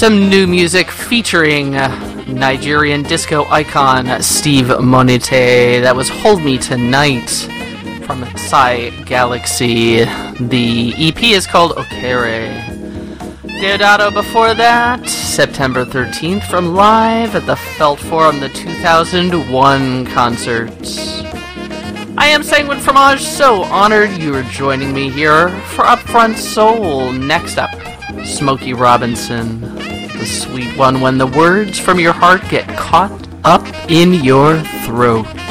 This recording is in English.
some new music featuring Nigerian disco icon Steve Monete. That was Hold Me Tonight from Psy Galaxy. The EP is called Okere. Deodato before that, September 13th from Live at the Felt Forum, the 2001 concert. I am Sanguine Fromage, so honored you are joining me here for Upfront Soul. Next up, Smokey Robinson, the sweet one when the words from your heart get caught up in your throat.